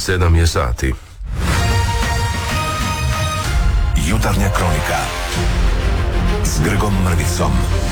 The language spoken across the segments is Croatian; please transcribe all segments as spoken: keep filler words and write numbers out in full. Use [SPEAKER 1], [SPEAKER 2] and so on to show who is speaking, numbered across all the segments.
[SPEAKER 1] sedam je sati.
[SPEAKER 2] Jutarnja kronika s Grgom Mrvicom.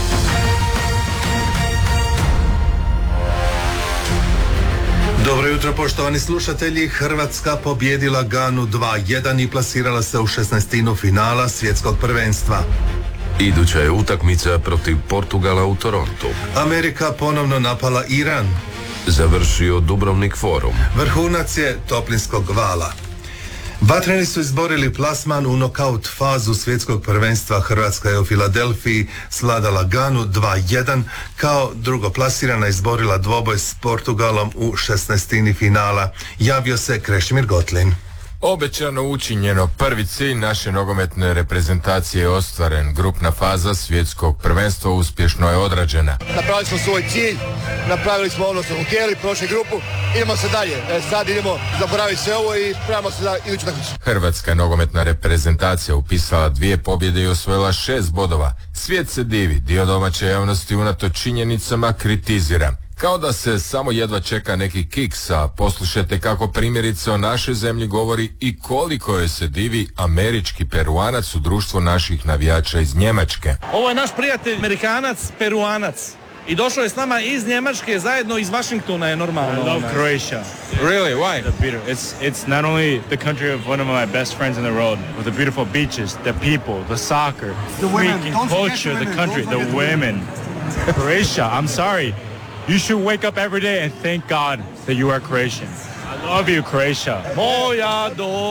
[SPEAKER 3] Dobro jutro, poštovani slušatelji. Hrvatska pobjedila Ganu dva jedan i plasirala se u šesnaestinu finala svjetskog prvenstva.
[SPEAKER 1] Iduća je utakmica protiv Portugala u Torontu.
[SPEAKER 3] Amerika ponovno napala Iran.
[SPEAKER 1] Završio Dubrovnik forum.
[SPEAKER 3] Vrhunac je toplinskog vala. Vatreni su izborili plasman u nokaut fazu svjetskog prvenstva. Hrvatska je u Filadelfiji sladala Ganu dva jedan, kao drugoplasirana izborila dvoboj s Portugalom u šesnaestini finala. Javio se Krešimir Gotlin.
[SPEAKER 4] Obećano učinjeno, prvi cilj naše nogometne reprezentacije je ostvaren. Grupna faza svjetskog prvenstva uspješno je odrađena.
[SPEAKER 5] Napravili smo svoj cilj, napravili smo ono što smo htjeli, prošli grupu, idemo se dalje. E, sad idemo zaboraviti sve ovo i pravimo se za iduću takmicu.
[SPEAKER 4] Hrvatska nogometna reprezentacija upisala dvije pobjede i osvojila šest bodova. Svijet se divi, dio domaće javnosti unatoč činjenicama kritizira. Kao da se samo jedva čeka neki kiks, a poslušajte kako primjerice o našoj zemlji govori i koliko je se divi američki Peruanac u društvu naših navijača iz Njemačke.
[SPEAKER 6] Ovo je naš prijatelj Amerikanac, Peruanac. I došao je s nama iz Njemačke, zajedno iz Vašingtona je normalno.
[SPEAKER 7] I love Croatia.
[SPEAKER 4] Really? Why?
[SPEAKER 7] It's it's not only the country of one of my best friends in the world, with the beautiful beaches, the people, the soccer, the freaking culture, the, the country, the women. Croatia, I'm sorry. You should wake up every day and thank God that you are Croatian. I love you, Croatia.
[SPEAKER 6] Moja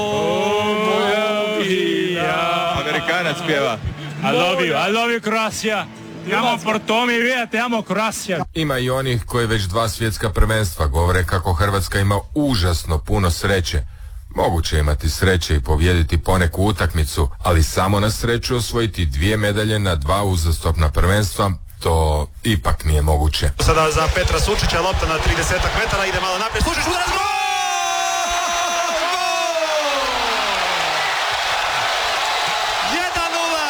[SPEAKER 6] domovina.
[SPEAKER 4] Amerikanac pjeva.
[SPEAKER 7] I love you, I love you, Croatia. Te amo por to mi vida, te amo Croatia.
[SPEAKER 4] Ima i onih koji već dva svjetska prvenstva govore kako Hrvatska ima užasno puno sreće. Moguće imati sreće i pobijediti poneku utakmicu, ali samo na sreću osvojiti dvije medalje na dva uzastopna prvenstva, to ipak nije moguće.
[SPEAKER 8] Sada za Petra Sučića, lopta na trideset metara, ide malo naprijed, Sučić udarac, gol! jedan nula!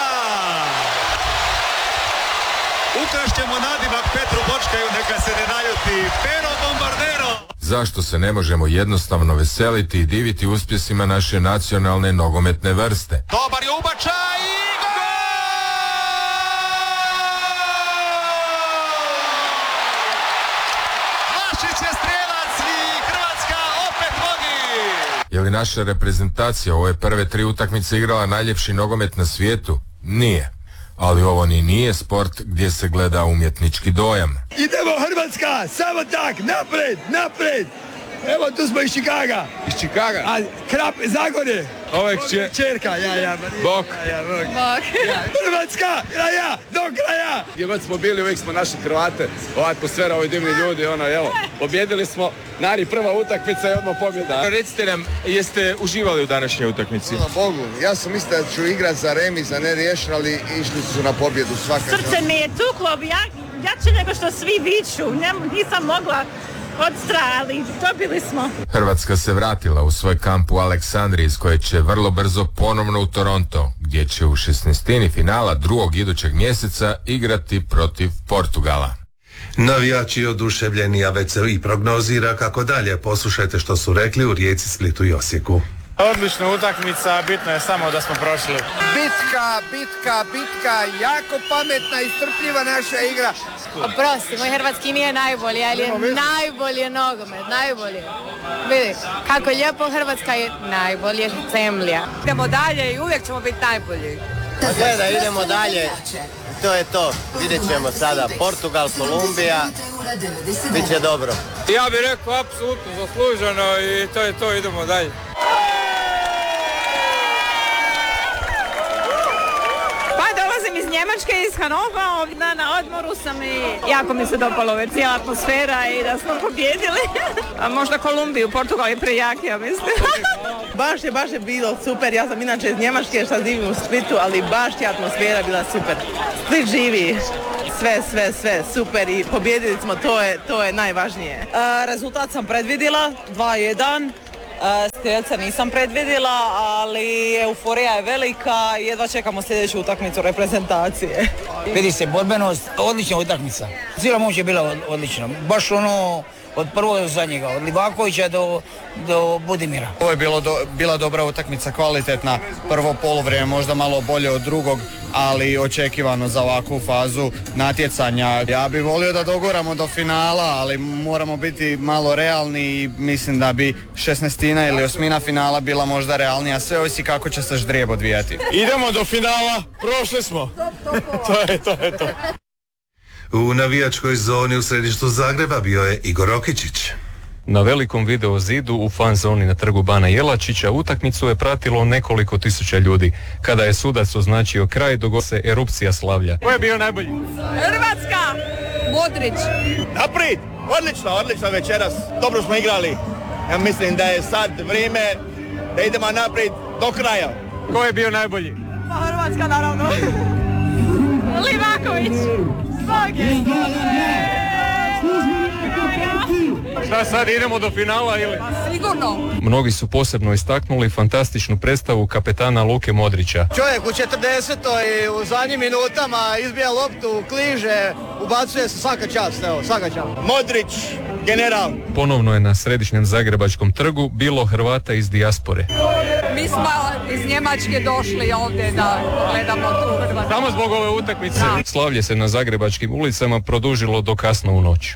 [SPEAKER 8] Ukrašćemo nadimak Petru Bočkaju, neka se ne naljuti, Pero Bombardero!
[SPEAKER 4] Zašto se ne možemo jednostavno veseliti i diviti uspjesima naše nacionalne nogometne vrste?
[SPEAKER 8] Dobar je ubačaj i
[SPEAKER 4] Je li naša reprezentacija ove prve tri utakmice igrala najljepši nogomet na svijetu? Nije. Ali ovo ni nije sport gdje se gleda umjetnički dojam.
[SPEAKER 5] Idemo Hrvatska, samo tak, napred, napred! Evo tu smo iz Čikaga.
[SPEAKER 4] Iz Čikaga?
[SPEAKER 5] A Krap, Zagorje.
[SPEAKER 4] Ovo je kćer...
[SPEAKER 5] čerka, ja, ja.
[SPEAKER 4] Bok.
[SPEAKER 5] Ja, ja, bok. Bok. Ja. Hrvatska, kraja, do kraja.
[SPEAKER 9] Gdje god smo bili, uvijek smo našli Hrvate.Ova atmosfera, ovi divni ljudi, ono, evo, pobjedili smo. Nari, prva utakmica i odmah pobjeda.
[SPEAKER 4] Recite nam, jeste uživali u današnjoj utakmici?
[SPEAKER 5] Hvala Bogu, ja sam mislio da ću igrat za remis, a ne riješiti, ali išli su na pobjedu svaka.
[SPEAKER 10] Srce mi je tuklo, ja, jače nego što svi viču, ne, nisam mogla odstrali, dobili smo.
[SPEAKER 4] Hrvatska se vratila u svoj kamp u Aleksandriji, iz koje će vrlo brzo ponovno u Toronto, gdje će u šesnaestini finala drugog idućeg mjeseca igrati protiv Portugala.
[SPEAKER 3] Navijači oduševljeni, a već se i prognozira kako dalje. Poslušajte što su rekli u Rijeci, Splitu i Osijeku.
[SPEAKER 7] Odlična utakmica, bitno je samo da smo prošli.
[SPEAKER 5] Bitka, bitka, bitka, jako pametna i strpljiva naša igra.
[SPEAKER 11] Oprosti, moj hrvatski nije najbolji, ali je najbolji nogomet, najbolji. Vidi, kako lijepo Hrvatska je najbolje zemlja. Idemo dalje i uvijek ćemo biti najbolji.
[SPEAKER 12] Gleda, idemo dalje. To je to. Vidjet ćemo sada Portugal, Kolumbija. Biće dobro.
[SPEAKER 4] Ja bih rekao apsolutno zasluženo i to je to, idemo dalje.
[SPEAKER 10] Iz Njemačke, iz Hanova, ovdje na odmoru sam i jako mi se dopalo ove cijela atmosfera i da smo pobjedili. A možda Kolumbiju, Portugal je prejak, ja mislim.
[SPEAKER 13] Baš je, baš je bilo super, ja sam inače iz Njemačke, šta živim u Splitu, ali baš je atmosfera bila super. Split živi, sve, sve, sve super i pobjedili smo, to je, to je najvažnije.
[SPEAKER 14] A, rezultat sam predvidjela, dva jedan. Strelca nisam predvidjela, ali euforija je velika i jedva čekamo sljedeću utakmicu reprezentacije.
[SPEAKER 15] Vidi se borbenost, odlična utakmica. Cijela moć je bila odlična. Baš ono od prvog do zadnjega, od Livakovića do, do Budimira.
[SPEAKER 16] Ovo je bilo do, bila dobra utakmica, kvalitetna, prvo poluvrijeme možda malo bolje od drugog, ali očekivano za ovakvu fazu natjecanja. Ja bih volio da doguramo do finala, ali moramo biti malo realni i mislim da bi šesnaestina ili osmina finala bila možda realnija. Sve ovisi kako će se ždrijeb odvijati.
[SPEAKER 8] Idemo do finala, prošli smo. To je to, je to.
[SPEAKER 3] U navijačkoj zoni u središtu Zagreba bio je Igor Rokičić.
[SPEAKER 17] Na velikom video zidu u fan zoni na trgu Bana Jelačića utakmicu je pratilo nekoliko tisuća ljudi. Kada je sudac označio kraj, dogodila se erupcija slavlja.
[SPEAKER 8] Ko je bio najbolji?
[SPEAKER 10] Hrvatska! Modrić!
[SPEAKER 5] Naprijed! Odlično, odlično večeras. Dobro smo igrali. Ja mislim da je sad vrijeme da idemo naprijed do kraja.
[SPEAKER 8] Ko je bio najbolji?
[SPEAKER 10] Pa Hrvatska naravno. Livaković! Svaki!
[SPEAKER 8] Šta sad, idemo do finala ili?
[SPEAKER 10] Sigurno.
[SPEAKER 17] Mnogi su posebno istaknuli fantastičnu predstavu kapetana Luke Modrića.
[SPEAKER 5] Čovjek u četrdesetoj u zadnjim minutama izbija loptu, kliže, ubacuje se, svaka čast, evo, svaka čast. Modrić, general.
[SPEAKER 17] Ponovno je na središnjem zagrebačkom trgu bilo Hrvata iz dijaspore.
[SPEAKER 10] Mi smo iz Njemačke došli ovdje da gledamo tu Hrvatsku.
[SPEAKER 8] Samo zbog ove utakmice.
[SPEAKER 10] Da.
[SPEAKER 17] Slavlje se na zagrebačkim ulicama produžilo do kasno u noć.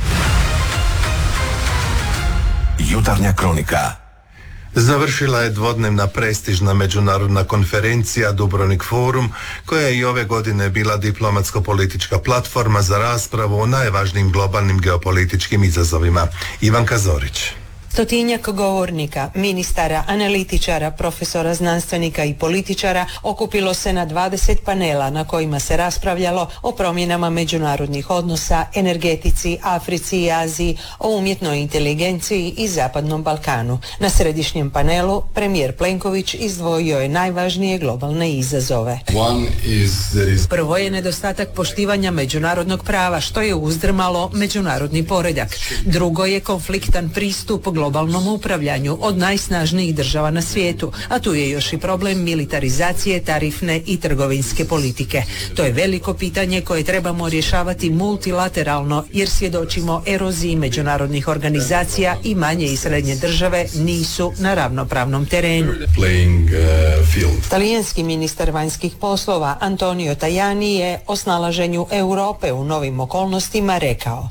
[SPEAKER 2] Jutarnja kronika.
[SPEAKER 3] Završila je dvodnevna prestižna međunarodna konferencija Dubrovnik Forum, koja je i ove godine bila diplomatsko-politička platforma za raspravu o najvažnijim globalnim geopolitičkim izazovima. Ivanka Zorić.
[SPEAKER 18] Stotinjak govornika, ministara, analitičara, profesora, znanstvenika i političara okupilo se na dvadeset panela na kojima se raspravljalo o promjenama međunarodnih odnosa, energetici, Africi i Aziji, o umjetnoj inteligenciji i Zapadnom Balkanu. Na središnjem panelu premijer Plenković izdvojio je najvažnije globalne izazove. Prvo je nedostatak poštivanja međunarodnog prava, što je uzdrmalo međunarodni poredak. Drugo je konfliktan pristup globalnom upravljanju od najsnažnijih država na svijetu, a tu je još i problem militarizacije, tarifne i trgovinske politike. To je veliko pitanje koje trebamo rješavati multilateralno, jer svjedočimo eroziji međunarodnih organizacija i manje i srednje države nisu na ravnopravnom terenu. Talijanski ministar vanjskih poslova Antonio Tajani je o snalaženju Europe u novim okolnostima rekao: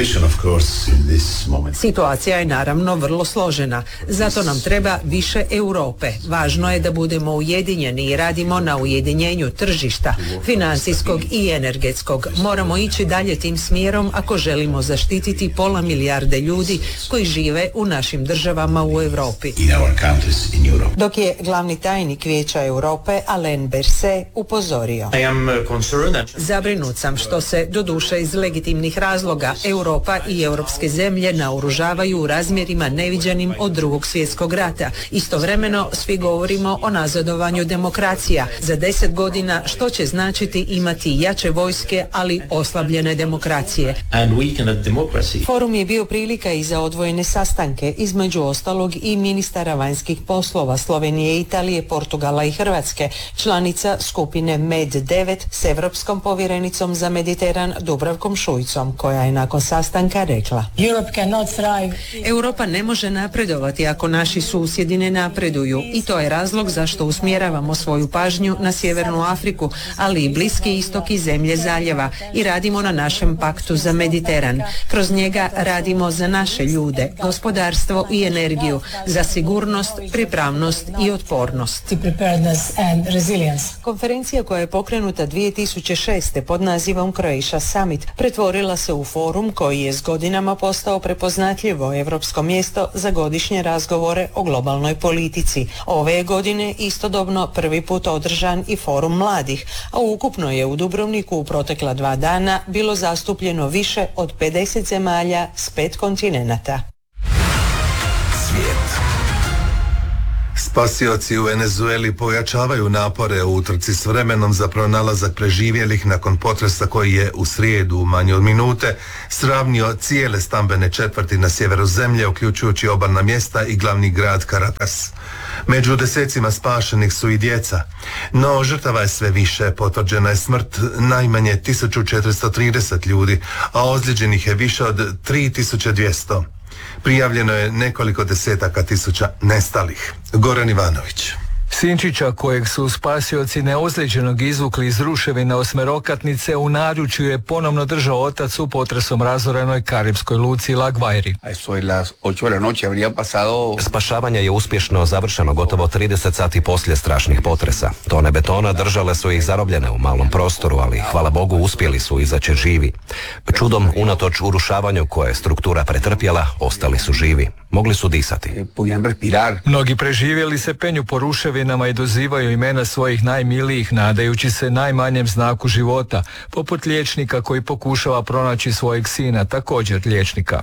[SPEAKER 18] situacija je naravno vrlo složena, zato nam treba više Europe. Važno je da budemo ujedinjeni i radimo na ujedinjenju tržišta, financijskog i energetskog. Moramo ići dalje tim smjerom ako želimo zaštititi pola milijarde ljudi koji žive u našim državama u Europi. Dok je glavni tajnik Vijeća Europe Alain Berset upozorio: zabrinut sam što se, doduše iz legitimnih razloga, Europa i europske zemlje naoružavaju u razmjerima neviđenim od drugog svjetskog rata. Istovremeno svi govorimo o nazadovanju demokracija. Za deset godina što će značiti imati jače vojske, ali oslabljene demokracije. Forum je bio prilika i za odvojene sastanke, između ostalog i ministara vanjskih poslova Slovenije, Italije, Portugala i Hrvatske, članica skupine Med devet s europskom povjerenicom za Mediteran Dubravkom Šuicom, koja je nakon sastanka rekla: Europa ne može napredovati ako naši susjedi ne napreduju, i to je razlog zašto usmjeravamo svoju pažnju na Sjevernu Afriku, ali i Bliski istok i zemlje zaljeva, i radimo na našem paktu za Mediteran. Kroz njega radimo za naše ljude, gospodarstvo i energiju, za sigurnost, pripravnost i otpornost. Konferencija koja je pokrenuta dvije tisuće šeste pod nazivom Croatia Summit pretvorila se u forum koji je s godinama postao prepoznatljivo europsko mjesto za godišnje razgovore o globalnoj politici. Ove je godine istodobno prvi put održan i forum mladih, a ukupno je u Dubrovniku u protekla dva dana bilo zastupljeno više od pedeset zemalja s pet kontinenata.
[SPEAKER 3] Spasioci u Venezueli pojačavaju napore u utrci s vremenom za pronalazak preživjelih nakon potresa koji je u srijedu u manje od minute sravnio cijele stambene četvrti na sjeveru zemlje, uključujući obalna mjesta i glavni grad Caracas. Među desecima spašenih su i djeca, no žrtava je sve više. Potvrđena je smrt najmanje tisuću četiristo trideset ljudi, a ozlijeđenih je više od tri tisuće dvjesto. Prijavljeno je nekoliko desetaka tisuća nestalih. Goran Ivanović.
[SPEAKER 19] Sinčića, kojeg su spasioci neozlijeđenog izvukli iz ruševina osmerokatnice, u naručju je ponovno držao otac u potresom razorenoj karibskoj luci La Guairi.
[SPEAKER 20] Spašavanje je uspješno završeno gotovo trideset sati poslije strašnih potresa. Tone betona držale su ih zarobljene u malom prostoru, ali hvala Bogu uspjeli su izaći živi. Čudom, unatoč urušavanju koje je struktura pretrpjela, ostali su živi. Mogli su disati.
[SPEAKER 19] Mnogi preživjeli se penju po ruševinama i dozivaju imena svojih najmilijih, nadajući se najmanjem znaku života, poput liječnika koji pokušava pronaći svojeg sina, također liječnika.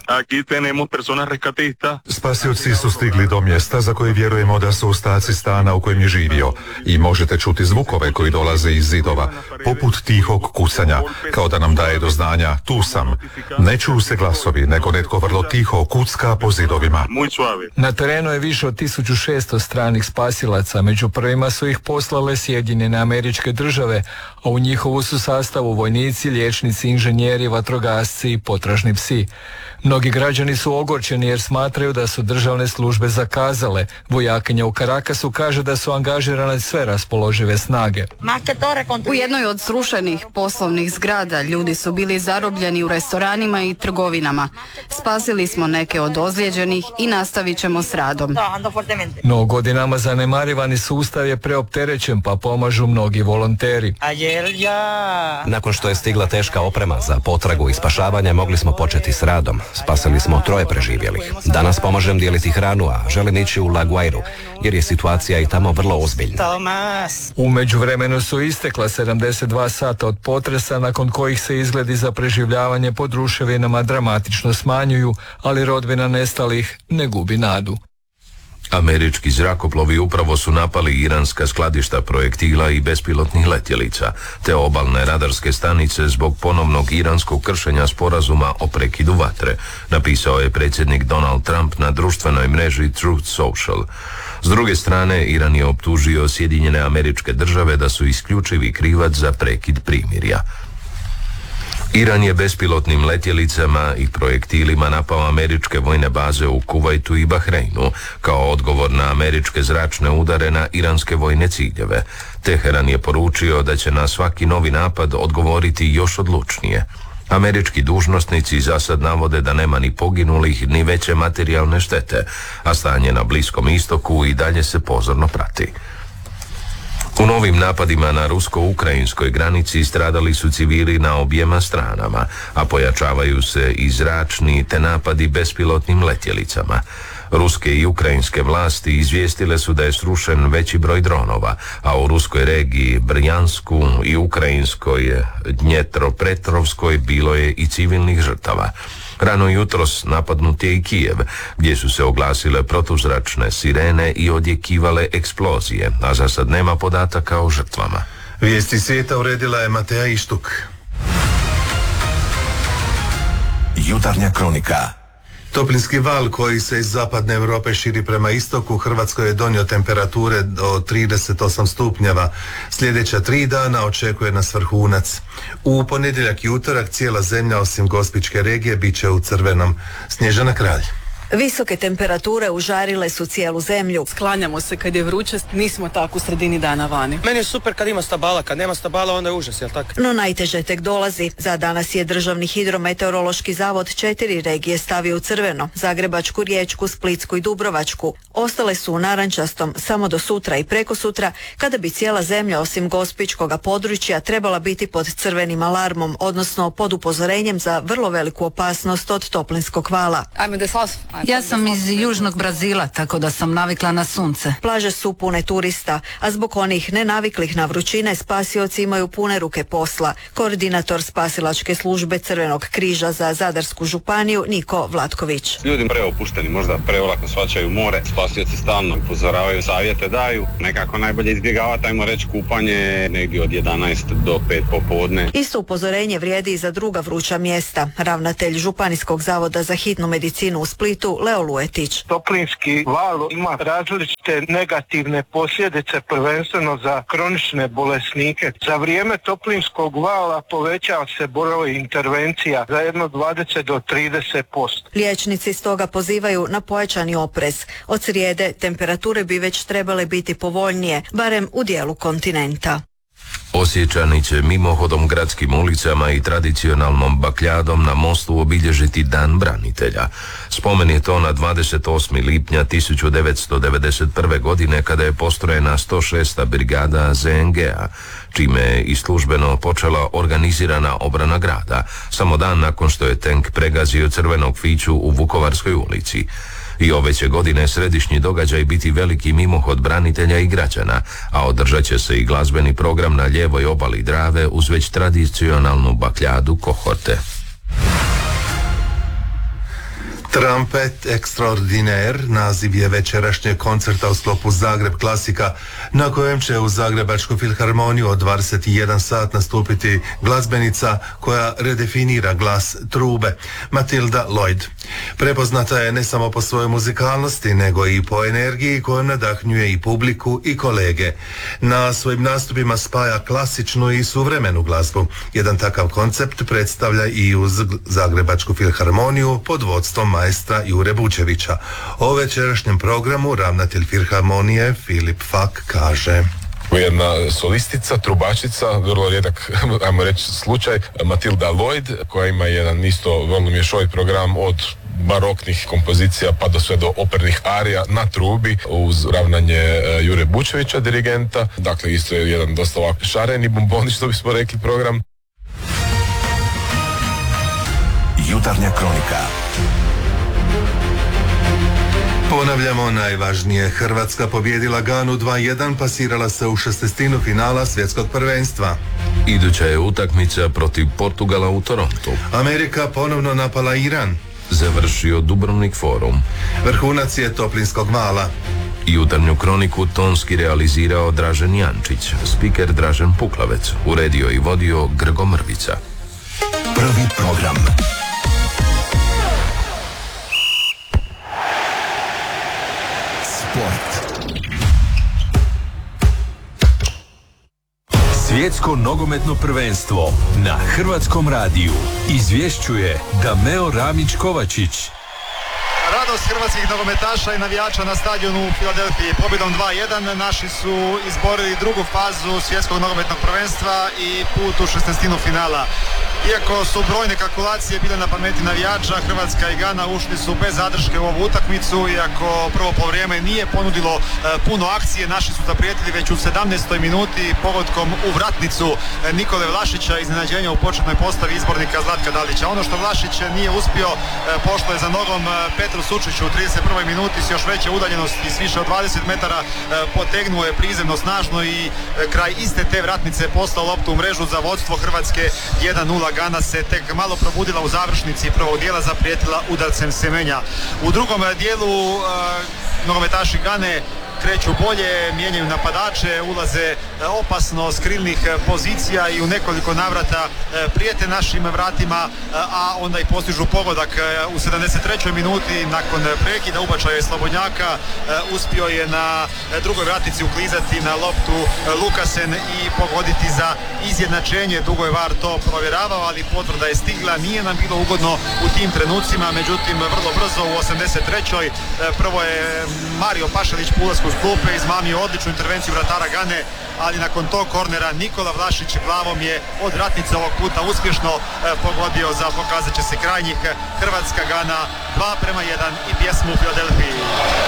[SPEAKER 21] Spasioci su stigli do mjesta za koje vjerujemo da su ostaci stana u kojem je živio i možete čuti zvukove koji dolaze iz zidova, poput tihog kucanja, kao da nam daje do znanja tu sam. Ne čuju se glasovi, nego netko vrlo tiho kucka po zidovima.
[SPEAKER 19] Na terenu je više od tisuću šesto stranih spasilaca, među prvima su ih poslale Sjedinjene Američke Države, a u njihovu su sastavu vojnici, liječnici, inženjeri, vatrogasci i potražni psi. Mnogi građani su ogorčeni jer smatraju da su državne službe zakazale. Vojakinja u Carakasu kaže da su angažirane sve raspoložive snage.
[SPEAKER 22] U jednoj od srušenih poslovnih zgrada ljudi su bili zarobljeni u restoranima i trgovinama. Spasili smo neke od ozlijeđenih i nastavit ćemo s radom.
[SPEAKER 19] No godinama zanemarivani sustav je preopterećen, pa pomažu mnogi volonteri.
[SPEAKER 20] Nakon što je stigla teška oprema za potragu i spašavanje, mogli smo početi s radom. Spasili smo troje preživjelih. Danas pomažem dijeliti hranu, a želim ići u La Guairu, jer je situacija i tamo vrlo ozbiljna.
[SPEAKER 19] U međuvremenu su istekla sedamdeset dva sata od potresa, nakon kojih se izgledi za preživljavanje pod ruševinama dramatično smanjuju, ali rodbina nestalih ne gubi nadu.
[SPEAKER 1] Američki zrakoplovi upravo su napali iranska skladišta projektila i bespilotnih letjelica, te obalne radarske stanice zbog ponovnog iranskog kršenja sporazuma o prekidu vatre, napisao je predsjednik Donald Trump na društvenoj mreži Truth Social. S druge strane, Iran je optužio Sjedinjene Američke Države da su isključivi krivac za prekid primirja. Iran je bespilotnim letjelicama i projektilima napao američke vojne baze u Kuvajtu i Bahreinu kao odgovor na američke zračne udare na iranske vojne ciljeve. Teheran je poručio da će na svaki novi napad odgovoriti još odlučnije. Američki dužnosnici zasad navode da nema ni poginulih ni veće materijalne štete, a stanje na Bliskom istoku i dalje se pozorno prati. U novim napadima na rusko-ukrajinskoj granici stradali su civili na objema stranama, a pojačavaju se i zračni te napadi bespilotnim letjelicama. Ruske i ukrajinske vlasti izvijestile su da je srušen veći broj dronova, a u ruskoj regiji Brjansku i ukrajinskoj Dnjetropetrovskoj bilo je i civilnih žrtava. Rano jutros napadnut je i Kijev, gdje su se oglasile protuzračne sirene i odjekivale eksplozije, a za sad nema podataka o žrtvama.
[SPEAKER 3] Vijesti svijeta uredila je Mateja Ištuk.
[SPEAKER 2] Jutarnja kronika.
[SPEAKER 3] Toplinski val koji se iz zapadne Europe širi prema istoku Hrvatskoj je donio temperature do trideset osam stupnjeva. Sljedeća tri dana očekuje nas vrhunac. U ponedjeljak i utorak cijela zemlja osim Gospićke regije bit će u crvenom. Snježana Kralj.
[SPEAKER 23] Visoke temperature užarile su cijelu zemlju.
[SPEAKER 24] Sklanjamo se kad je vruće, nismo tako u sredini dana vani.
[SPEAKER 25] Meni je super kad ima stabala, kad nema stabala onda je užas, jel tako?
[SPEAKER 23] No najteže tek dolazi. Za danas je Državni hidrometeorološki zavod četiri regije stavio u crveno: Zagrebačku, Riječku, Splitsku i Dubrovačku. Ostale su u narančastom samo do sutra i prekosutra, kada bi cijela zemlja osim Gospićkoga područja trebala biti pod crvenim alarmom, odnosno pod upozorenjem za vrlo veliku opasnost od toplinskog vala.
[SPEAKER 26] Ja sam iz južnog Brazila, tako da sam navikla na sunce.
[SPEAKER 23] Plaže su pune turista, a zbog onih nenaviklih na vrućine spasioci imaju pune ruke posla. Koordinator spasilačke službe Crvenog križa za Zadarsku županiju Niko Vlatković.
[SPEAKER 27] Ljudi preopušteni, možda preolako shvaćaju more, spasioci stalno upozoravaju, savjete daju, nekako najbolje izbjegavati, ajmo reći, kupanje negdje od jedanaest do pet popodne.
[SPEAKER 23] Isto upozorenje vrijedi i za druga vruća mjesta. Ravnatelj Županijskog zavoda za hitnu medicinu u Splitu Splitu Leo Luetić.
[SPEAKER 4] Toplinski val ima različite negativne posljedice, prvenstveno za kronične bolesnike. Za vrijeme toplinskog vala povećava se broj intervencija za jedno dvadeset do trideset posto.
[SPEAKER 23] Liječnici stoga pozivaju na pojačani oprez. Od srijede temperature bi već trebale biti povoljnije, barem u dijelu kontinenta.
[SPEAKER 1] Osječani će mimohodom gradskim ulicama i tradicionalnom bakljadom na mostu obilježiti Dan branitelja. Spomen je to na dvadeset osmi lipnja tisuću devetsto devedeset prve. godine kada je postrojena sto šesta brigada Z N G-a, čime je i službeno počela organizirana obrana grada, samo dan nakon što je tenk pregazio crvenog fiću u Vukovarskoj ulici. I ove će godine središnji događaj biti veliki mimohod branitelja i građana, a održat će se i glazbeni program na lijevoj obali Drave uz već tradicionalnu bakljadu kohorte.
[SPEAKER 3] Trumpet Extraordinaire naziv je večerašnjeg koncerta u sklopu Zagreb klasika, na kojem će u Zagrebačku filharmoniju od dvadeset jedan sat nastupiti glazbenica koja redefinira glas trube, Matilda Lloyd. Prepoznata je ne samo po svojoj muzikalnosti, nego i po energiji kojom nadahnjuje i publiku i kolege. Na svojim nastupima spaja klasičnu i suvremenu glazbu. Jedan takav koncept predstavlja i uz Zagrebačku filharmoniju pod vodstvom maestra Jure Bučevića. O večerašnjem programu ravnatelj filharmonije Filip Fak kaže:
[SPEAKER 6] Jedna solistica, trubačica, vrlo rijedak, ajmo reći, slučaj, Matilda Lloyd, koja ima jedan isto vrlo mješovit program od baroknih kompozicija pa do sve do opernih arija na trubi uz ravnanje Jure Bučevića, dirigenta. Dakle, isto je jedan dosta ovako šareni bomboni, što bismo rekli, program.
[SPEAKER 2] Jutarnja kronika.
[SPEAKER 3] Ponavljamo najvažnije. Hrvatska pobijedila Ganu dva jedan, pasirala se u šestestinu finala svjetskog prvenstva.
[SPEAKER 1] Iduća je utakmica protiv Portugala u Torontu.
[SPEAKER 3] Amerika ponovno napala Iran.
[SPEAKER 1] Završio Dubrovnik forum.
[SPEAKER 3] Vrhunac je toplinskog vala.
[SPEAKER 1] Jutarnju kroniku tonski realizirao Dražen Jančić, spiker Dražen Puklavec, uredio i vodio Grgo Mrvica.
[SPEAKER 2] Prvi program.
[SPEAKER 7] Svjetsko nogometno prvenstvo na Hrvatskom radiju izvješćuje Dameo Ramić-Kovačić.
[SPEAKER 8] Radost hrvatskih nogometaša i navijača na stadionu u Filadelfiji. Pobjedom dva jedan naši su izborili drugu fazu svjetskog nogometnog prvenstva i put u šestnestinu finala. Iako su brojne kalkulacije bile na pameti navijača, Hrvatska i Gana ušli su bez zadrške u ovu utakmicu. Iako prvo poluvrijeme nije ponudilo e, puno akcije, naši su zaprijetili već u sedamnaestoj minuti pogodkom u vratnicu e, Nikole Vlašića, iznenađenja u početnoj postavi izbornika Zlatka Dalića. Ono što Vlašić nije uspio, e, pošlo je za nogom e, Petru Sučiću u trideset prvoj minuti s još veće udaljenosti s više od dvadeset metara, e, potegnuo je prizemno snažno i e, kraj iste te vratnice poslao loptu u mrežu za vodstvo Hrvatske jedan nula. Gana se tek malo probudila u završnici prvog dijela, zaprijetila udarcem Semenja. U drugom dijelu uh, nogometaši Gane kreću bolje, mijenjaju napadače, ulaze opasno s krilnih pozicija i u nekoliko navrata prijete našim vratima, a onda i postižu pogodak u sedamdeset trećoj minuti nakon prekida ubačaja Slobodnjaka. Uspio je na drugoj vratnici uklizati na loptu Lukasen i pogoditi za izjednačenje. Dugo je V A R to provjeravao, ali potvrda je stigla. Nije nam bilo ugodno u tim trenucima, međutim vrlo brzo u osamdeset trećoj prvo je Mario Pašalić po ulasku s klupe izmamio odličnu intervenciju vratara Gane, ali nakon tog kornera Nikola Vlašić glavom je od vratnice ovog puta uspješno e, pogodio za pokazat će se krajnjih. Hrvatska Gana dva prema jedan i pjesmu u Filadelfiji.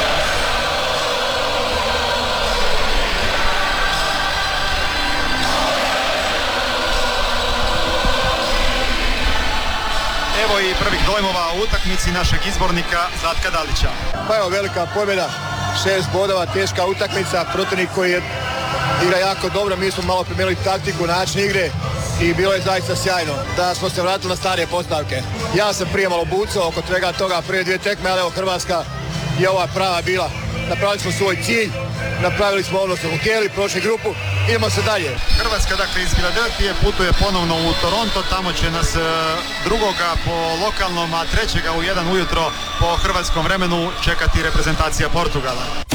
[SPEAKER 8] Evo i prvih dojmova u utakmici našeg izbornika Zlatka Dalića.
[SPEAKER 9] Pa evo, velika pobjeda, šest bodova, teška utakmica, protivnik koji je igra jako dobro, mi smo malo promijenili taktiku, način igre i bilo je zaista sjajno da smo se vratili na starije postavke. Ja sam prije malo bucao oko svega toga, prije dvije tekme, ali evo Hrvatska je ova prava bila. Napravili smo svoj cilj, napravili smo ono što smo htjeli, prošli grupu idemo se dalje.
[SPEAKER 8] Hrvatska dakle iz Filadelfije putuje ponovno u Toronto, tamo će nas e, drugoga po lokalnom, a trećega u jedan ujutro po hrvatskom vremenu čekati reprezentacija Portugala.